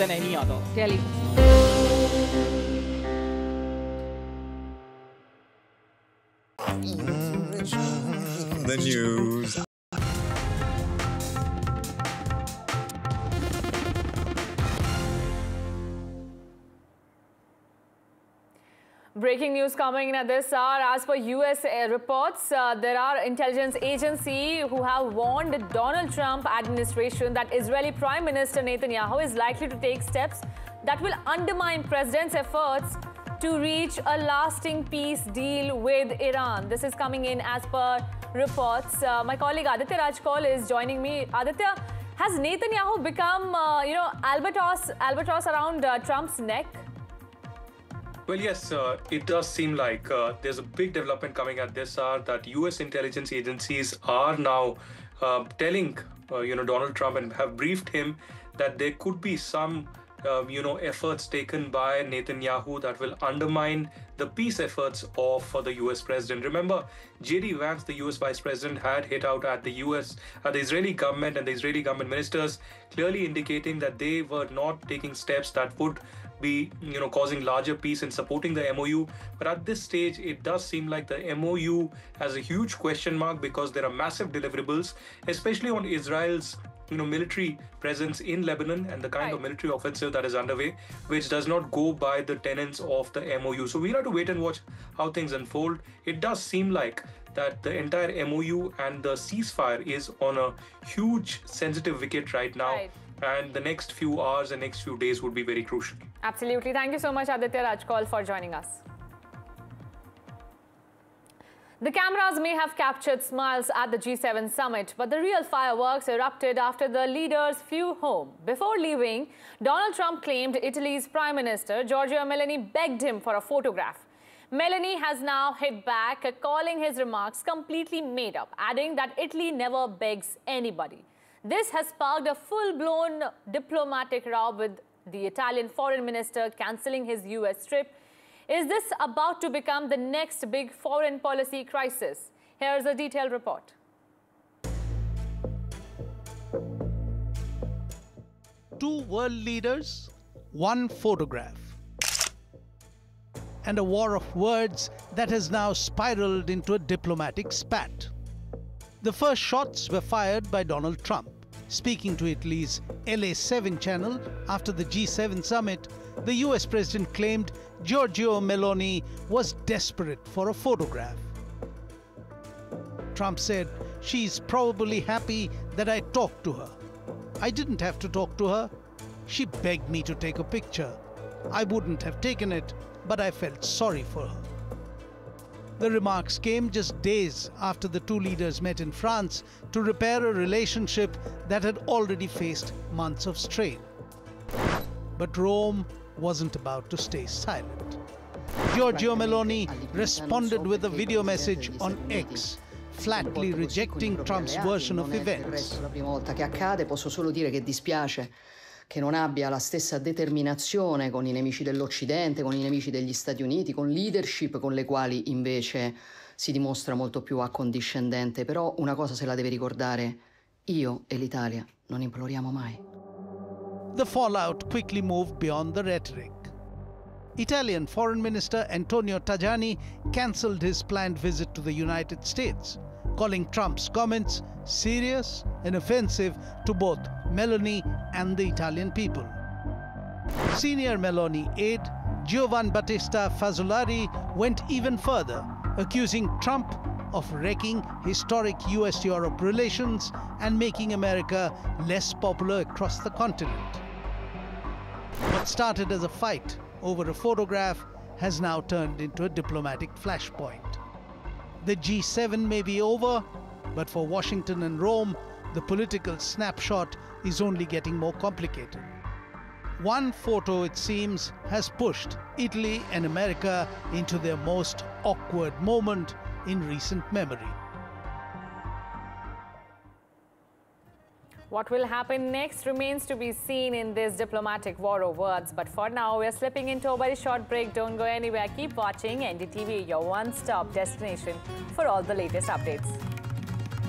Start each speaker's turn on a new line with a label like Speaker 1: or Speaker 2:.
Speaker 1: than any other.
Speaker 2: Delhi.
Speaker 3: The news.
Speaker 2: Breaking news coming in at this hour. As per US reports, there are intelligence agencies who have warned the Donald Trump administration that Israeli Prime Minister Netanyahu is likely to take steps that will undermine President's efforts to reach a lasting peace deal with Iran. This is coming in as per reports. My colleague Aditya Rajkol is joining me. Aditya, has Netanyahu become, albatross around Trump's neck?
Speaker 4: Well, yes, it does seem like there's a big development coming at this hour that U.S. intelligence agencies are now telling, Donald Trump and have briefed him that there could be some, efforts taken by Netanyahu that will undermine the peace efforts of the U.S. president. Remember, J.D. Vance, the U.S. vice president, had hit out at the Israeli government and the Israeli government ministers, clearly indicating that they were not taking steps that would be, causing larger peace and supporting the MOU. But at this stage, it does seem like the MOU has a huge question mark because there are massive deliverables, especially on Israel's, military presence in Lebanon and the kind of military offensive that is underway, which does not go by the tenets of the MOU. So we'll have to wait and watch how things unfold. It does seem like that the entire MOU and the ceasefire is on a huge sensitive wicket right now. And the next few hours and next few days would be very crucial.
Speaker 2: Absolutely. Thank you so much, Aditya Rajkol, for joining us. The cameras may have captured smiles at the G7 summit, but the real fireworks erupted after the leaders flew home. Before leaving, Donald Trump claimed Italy's Prime Minister, Giorgia Meloni, begged him for a photograph. Meloni has now hit back, calling his remarks completely made up, adding that Italy never begs anybody. This has sparked a full-blown diplomatic row with the Italian foreign minister cancelling his US trip. Is this about to become the next big foreign policy crisis? Here's a detailed report.
Speaker 5: Two world leaders, one photograph, and a war of words that has now spiraled into a diplomatic spat. The first shots were fired by Donald Trump. Speaking to Italy's LA7 channel after the G7 summit, the US president claimed Giorgia Meloni was desperate for a photograph. Trump said, "She's probably happy that I talked to her. I didn't have to talk to her. She begged me to take a picture. I wouldn't have taken it, but I felt sorry for her." The remarks came just days after the two leaders met in France to repair a relationship that had already faced months of strain. But Rome wasn't about to stay silent. Giorgia Meloni responded with a video message on X, flatly rejecting Trump's version of events.
Speaker 6: La prima volta che accade, posso solo dire che dispiace che non abbia la stessa determinazione con i nemici dell'Occidente, con i nemici degli Stati Uniti, con leadership con le quali invece si dimostra molto più accondiscendente. Però una cosa se la deve ricordare, io e l'Italia non imploriamo mai.
Speaker 5: The fallout quickly moved beyond the rhetoric. Italian Foreign Minister Antonio Tajani cancelled his planned visit to the United States, calling Trump's comments serious and offensive to both Meloni and the Italian people. Senior Meloni aide Giovan Battista Fazzolari went even further, accusing Trump of wrecking historic US-Europe relations and making America less popular across the continent. What started as a fight over a photograph has now turned into a diplomatic flashpoint. The G7 may be over, but for Washington and Rome, the political snapshot is only getting more complicated. One photo, it seems, has pushed Italy and America into their most awkward moment in recent memory.
Speaker 2: What will happen next remains to be seen in this diplomatic war of words. But for now, we're slipping into a very short break. Don't go anywhere. Keep watching NDTV, your one-stop destination for all the latest updates.